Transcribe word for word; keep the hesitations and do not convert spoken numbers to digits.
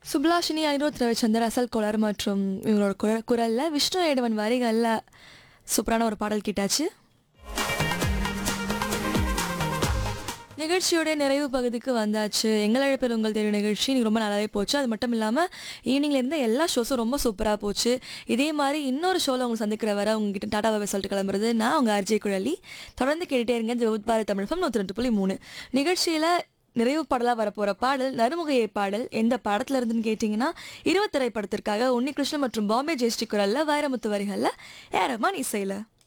சுப்லாஷினி, அனிருத் ரவிச்சந்தர், அசல் கோளாறு மற்றும் இவங்களோட குரல் குரலில் விஷ்ணு ஏடவன் வரிகளில் சூப்பரான ஒரு பாடல் கேட்டாச்சு. நிகழ்ச்சியோட நிறைவு பகுதிக்கு வந்தாச்சு. எங்கள் அழைப்பில் உங்கள் தேர்வு நிகழ்ச்சி இன்னைக்கு ரொம்ப நல்லாவே போச்சு. அது மட்டும் இல்லாமல் ஈவினிங்ல இருந்த எல்லா ஷோஸும் ரொம்ப சூப்பராக போச்சு. இதே மாதிரி இன்னொரு ஷோவில் உங்களை சந்திக்கிற வர உங்ககிட்ட டாடா பாய் சொல்லிட்டு கிளம்புறது நான் உங்கள் ஆர்ஜே குழலி. தொடர்ந்து கேட்டுட்டே இருங்க ஜெவுத் பாரத் தமிழ் ஃபம் நூற்றி ரெண்டு புள்ளி மூணு நிகழ்ச்சியில் நிறைவு பாடலாக வரப்போகிற பாடல் நறுமுகையை பாடல் எந்த படத்தில் இருந்துன்னு கேட்டிங்கன்னா இருபத்திரை படத்திற்காக உன்னிகிருஷ்ணன் மற்றும் பாம்பே ஜெயஸ்ரீ குரலில் வைரமுத்து வரிகளில் ஏ ரஹ்மான் இசையில்.